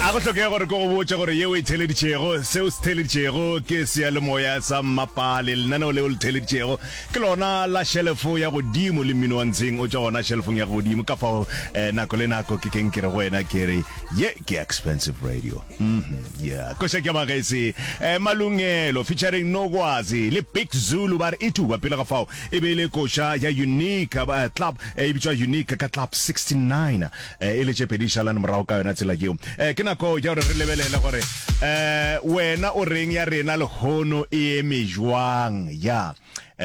a go tlhokega gore go botsa gore ye o iteleditšego seo se theleditšego ke sealemoya sa mmapale lenaneo leo le theleditšego ke lona la shelefo ya godimo le mmino wa ntsheng o tša gona shelefong ya godimo ka fao nako le nako ke keng ke re go wena ke re ye ke expensive radio yeah koša ke magese malungelo featuring Nokwazi le Big Zulu ba re ituba pele ga fao e be le koša ya Unique club e bitswa Unique ka club 69 e le tšepediša la morago ka yona tsela keo ke nako ya gore re lebelela gore wena o reng ya rena le hono e eme jwang ya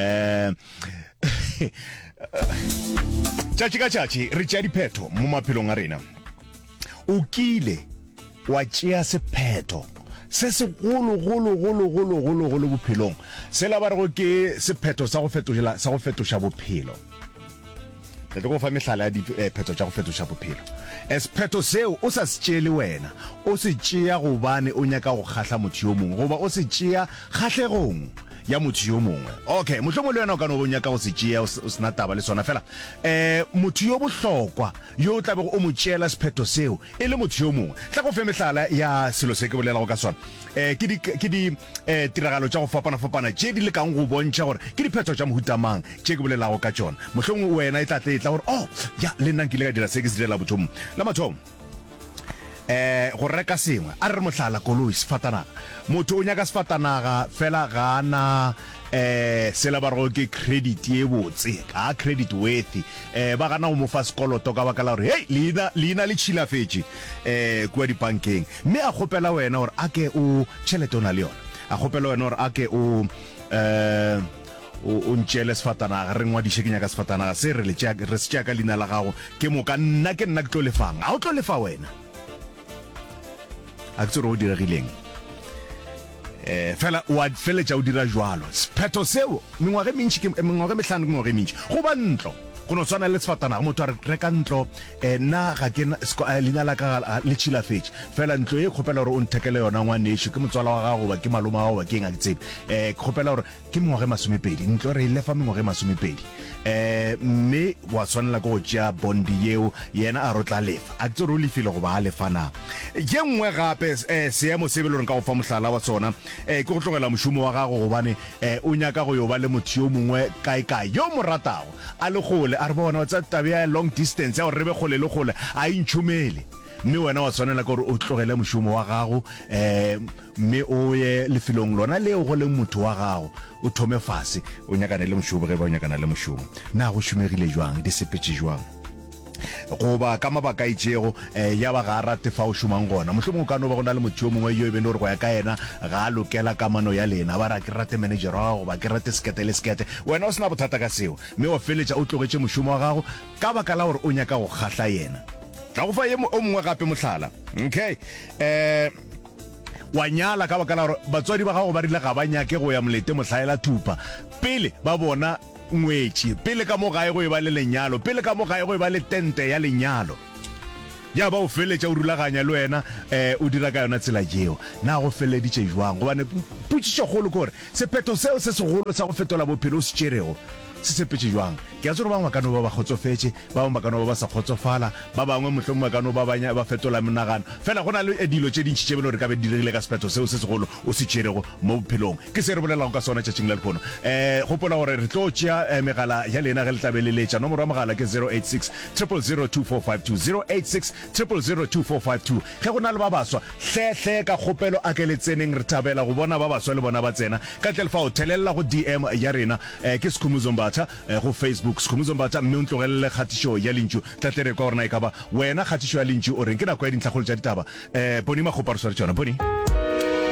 tšatši ka tšatši re tšea diphetho mo maphelong a rena o kile wa tšea sephetho se se golo bophelong se la ba re go ke sephetho sa go fetoša bophelo ke go fa mehlala ya diphetho tša go fetoša bophelo sephetho seo o sa se tšee le wena o se tšea gobane o nyaka go kgahla motho yo mongwe goba o se tšea kgahlegong ya motho yo mongwe okay mohlomong le wena o ka no bo nyaka go se tšea o sena taba le sona fela motho yo bohlokwa yo o tlabe o mo tšeela sephetho seo e le motho yo mongwe tla go fe mehlala ya selo se ke bolela go ka sona ke di tiragalo tša go fapana tše di lekang go bontšha gore ke diphetho tša mohutamang tše ke bolelago ka tšona mohlomong wena e tla gore ya le nna nkile ka dira se ke se direla bothomo la mathomo go reka sengwe a re mohlala koloi sefatanaga motho o nyaka sefatanaga fela gana sela ba re ke credit e botse ka credit worthy ba gana go mo fa sekoloto ka baka la gore hey leina le tšhilafetše kua dibankeng mme a kgopela wena gore a ke o tšhelete o na le yona a kgopela wena gore a ke o ntšele sefatanaga re ngwadiše ke nyaka sefatanaga se re se tšeaka leina la gago ke moka nna ke tlo lefang a o tlo lefa wena a ke tsore o diregileng fela wa feletša o dira jwalo sephetho seo mengwaga mehlano ke mengwaga mentši go ba ntlo go no tshwana le sefatanaga motho a re reka ntlo nna ga ke leina la ka le tšhilafetše fela ntlo e kgopela gore o nthekele yona ngwanešo ke motswala wa gago ba ke maloma wa gago ba ke eng a ke tsebe ke kgopela gore ke mengwaga e masomepedi ntlo re e lefa mengwaga e masomepedi mme wa tshwanela ke go tšea bondi yeo yena a rotla lefa a ke tsore o lefile go ba a lefanang ye nngwe gape seemo se be le gore ka go fa mohlala wa tsona ke go tlogela mošomo wa gago gobane o nyaka go yo ba le motho yo mongwe kae yo mo ratago a le gole a re bona tsa tabe ya long distance ya gore re be gole le gole a intšhomele mme wena wa tshwanela ka gore o tlogele mošomo wa gago mme o ye lefelong lona leo go leng motho wa gago o thome fase o nyakane le mošomo ge ba o nyakana le mošomo na go šomegile jwang di sepetse jwang goba ka mabaka itšego ya ba ga rate fa o šomang gona mohlomong o ka no ba go na le motho yo mongwe yo e bene gore go ya ka yena ga a lokela kamano ya lena ba ra ke rate manager wa gago ba ke rate sekete le sekete wena o sena bothata ka seo mme wa feletša o tlogetše mošomo wa gago ka baka la gore o nyaka go kgahla yena tla go fa ye o mongwe gape mohlala okay wa nyala ka baka la gore batswadi ba gago ba rile ga ba nyake go ya molete mohlaela thupa pele ba bona ngwetši pele ka mo gae go e ba le lenyalo pele ka mo gae go e ba le tente ya lenyalo ya ba o feletša o rulaganya le wena o dira ka yona tsela jeo na go feleditše jwang gobane potšišo kgolo ke gore sephetho seo se segolo sa go fetola bophelo o se tšerego se sepetse jwang ke a tsore bangwe ba ka no ba kgotsofetše ba bangwe ba ka no ba sa kgotsofala ba bangwe mohlomong ba ka no ba fetola monagano fela go na le dilo tše dintšhi tše bele gore ka be diregile ka sephetho seo se segolo o se tšerego mo bophelong ke se re bolelago ka sona tšatšing la lepono gopola gore re tlo tšea megala ya lena ge le tlabe le letša nomoro ya mogala ke 086 0002452 086 0002452 ge go na le ba baswa hle ka kgopelo a ke le tseneng re thabela go bona ba baswa le bona ba tsena ka tle le fa o thelela go DM ya rena ke Sikhumuzo Mbatha go Facebook Sikhumuzo Mbatha mme o ntlogelele kgatišo ya lentšu tlatlere ka gorena e ka ba wena kgatišo ya lentšu o reng ke nako ya dintlhakgolo tša ditaba boni magopa re sware tšona boni